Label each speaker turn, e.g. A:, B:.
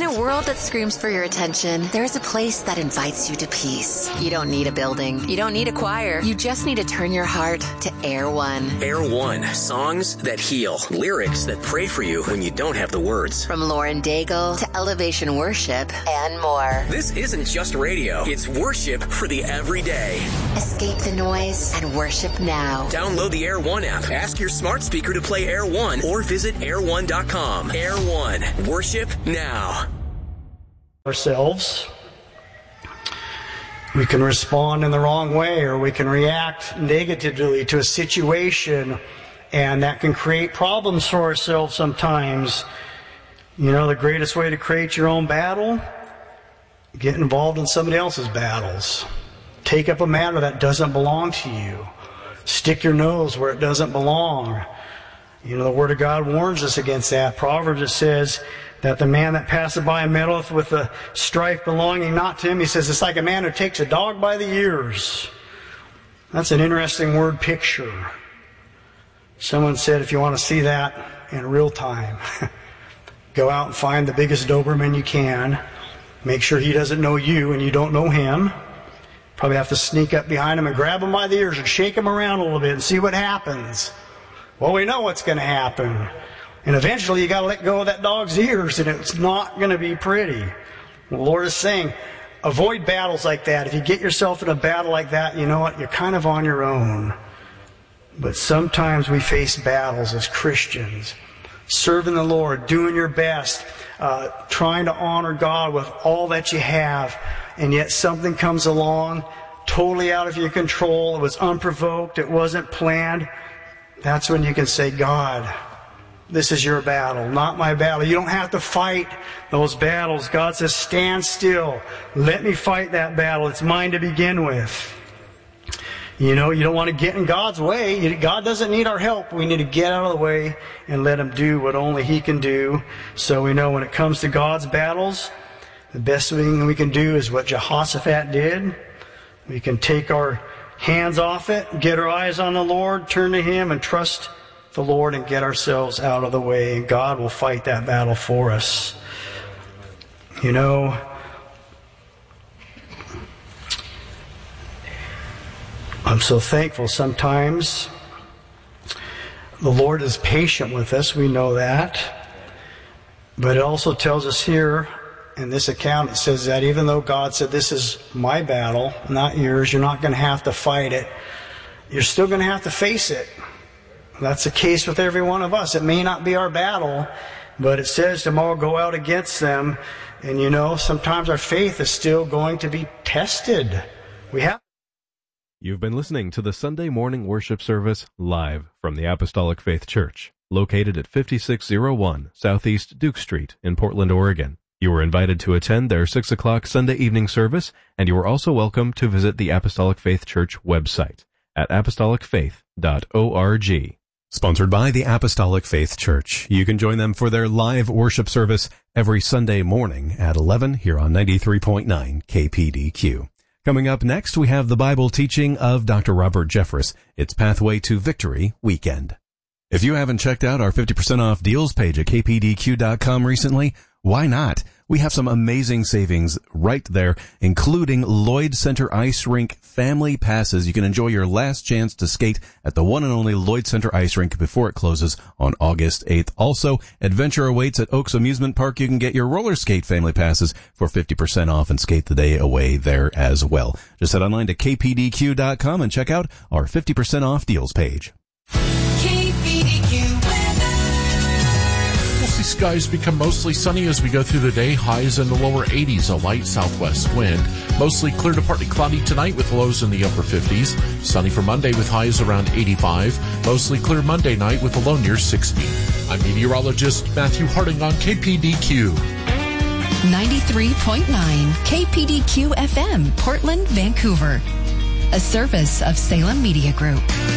A: a world that screams for your attention, there's a place that invites you to peace. You don't need a building. You don't need a choir. You just need to turn your heart to Air One.
B: Air One. Songs that heal. Lyrics that pray for you when you don't have the words.
A: From Lauren Daigle to Elevation Worship and more.
B: This isn't just radio. It's worship for the everyday.
A: Escape the noise and worship now.
B: Download the Air One app. Ask your smart speaker to play Air One or visit air1.com. Air One. Worship now.
C: Ourselves. We can respond in the wrong way, or we can react negatively to a situation, and that can create problems for ourselves sometimes. You know, the greatest way to create your own battle? Get involved in somebody else's battles. Take up a matter that doesn't belong to you. Stick your nose where it doesn't belong. You know, the Word of God warns us against that. Proverbs, it says that the man that passeth by and meddleth with the strife belonging not to him, he says, it's like a man who takes a dog by the ears. That's an interesting word picture. Someone said if you want to see that in real time, go out and find the biggest Doberman you can. Make sure he doesn't know you and you don't know him. Probably have to sneak up behind him and grab him by the ears and shake him around a little bit and see what happens. Well, we know what's going to happen. And eventually you got to let go of that dog's ears, and it's not going to be pretty. The Lord is saying, avoid battles like that. If you get yourself in a battle like that, you know what? You're kind of on your own. But sometimes we face battles as Christians. Serving the Lord, doing your best, trying to honor God with all that you have, and yet something comes along totally out of your control. It was unprovoked. It wasn't planned. That's when you can say, God, this is your battle, not my battle. You don't have to fight those battles. God says, stand still. Let me fight that battle. It's mine to begin with. You know, you don't want to get in God's way. God doesn't need our help. We need to get out of the way and let Him do what only He can do. So we know when it comes to God's battles, the best thing we can do is what Jehoshaphat did. We can take our hands off it, get our eyes on the Lord, turn to Him, and trust the Lord and get ourselves out of the way. And God will fight that battle for us. You know, I'm so thankful sometimes. The Lord is patient with us. We know that. But it also tells us here in this account, it says that even though God said, this is my battle, not yours, you're not going to have to fight it. You're still going to have to face it. That's the case with every one of us. It may not be our battle, but it says tomorrow go out against them. And you know, sometimes our faith is still going to be tested.
D: You've been listening to the Sunday morning worship service live from the Apostolic Faith Church, located at 5601 Southeast Duke Street in Portland, Oregon. You were invited to attend their 6 o'clock Sunday evening service, and you are also welcome to visit the Apostolic Faith Church website at apostolicfaith.org. Sponsored by the Apostolic Faith Church. You can join them for their live worship service every Sunday morning at 11 here on 93.9 KPDQ. Coming up next, we have the Bible teaching of Dr. Robert Jeffress. It's Pathway to Victory Weekend. If you haven't checked out our 50% off deals page at kpdq.com recently, why not? We have some amazing savings right there, including Lloyd Center Ice Rink family passes. You can enjoy your last chance to skate at the one and only Lloyd Center Ice Rink before it closes on August 8th. Also, adventure awaits at Oaks Amusement Park. You can get your roller skate family passes for 50% off and skate the day away there as well. Just head online to kpdq.com and check out our 50% off deals page.
E: Skies become mostly sunny as we go through the day. Highs in the lower 80s, a light southwest wind. Mostly clear to partly cloudy tonight with lows in the upper 50s. Sunny for Monday with highs around 85. Mostly clear Monday night with a low near 60. I'm meteorologist Matthew Harding on KPDQ.
F: 93.9 KPDQ FM, Portland, Vancouver. A service of Salem Media Group.